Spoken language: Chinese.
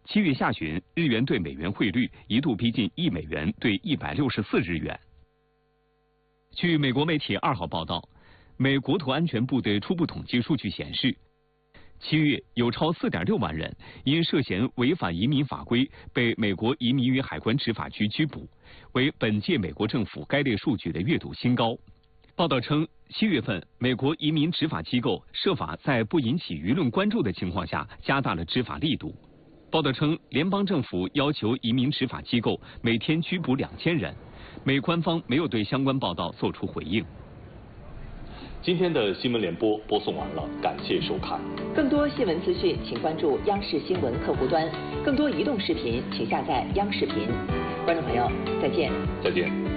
7月下旬，日元对美元汇率一度逼近1美元兑164日元。据美国媒体2号报道，美国土安全部的初步统计数据显示，7月有超4.6万人因涉嫌违反移民法规被美国移民与海关执法局拘捕，为本届美国政府该类数据的月度新高。报道称，7月份美国移民执法机构设法在不引起舆论关注的情况下加大了执法力度。报道称，联邦政府要求移民执法机构每天拘捕2000人，美官方没有对相关报道作出回应。 今天的新闻联播播送完了，感谢收看。 更多新闻资讯，请关注央视新闻客户端；更多移动视频，请下载央视频。观众朋友，再见。 再见。